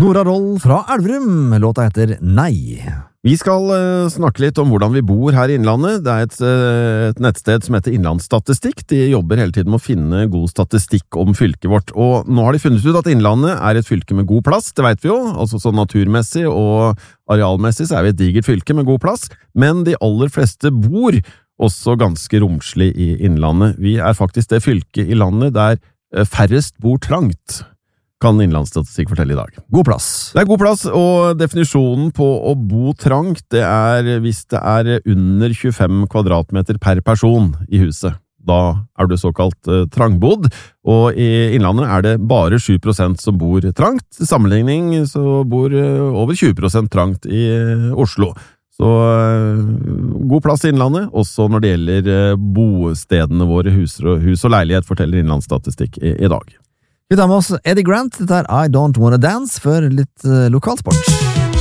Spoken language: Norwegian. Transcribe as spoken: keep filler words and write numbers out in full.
Nora Roll fra Elverum, låta heter Nei. Vi skal uh, snakke litt om hvordan vi bor her i Innlandet. Det er et, uh, et nettsted som heter Innlandsstatistikk. De jobber hele tiden med å finne god statistikk om fylket vårt. Og nå har de funnet ut at Innlandet er et fylke med god plass, det vet vi jo. Altså så naturmessig og arealmessig så er vi et digert fylke med god plass. Men de aller fleste bor også ganske romslig i Innlandet. Vi er faktisk det fylket i landet der færrest bor trangt, kan Innlandsstatistikk fortelle i dag. God plass. Det er god plass, og definisjonen på å bo trangt, det er hvis det er under tjuefem kvadratmeter per person i huset. Da er du såkalt uh, trangbodd, og i Innlandet er det bare sju prosent som bor trangt. Til sammenligning så bor uh, over tjue prosent trangt i uh, Oslo. Så uh, god plass i Innlandet, også når det gjelder uh, bostedene våre, hus og, hus og leilighet, forteller Innlandsstatistikk i, i dag. Vi tar med oss Eddie Grant, dette er I Don't Wanna Dance, for litt uh, lokalsport.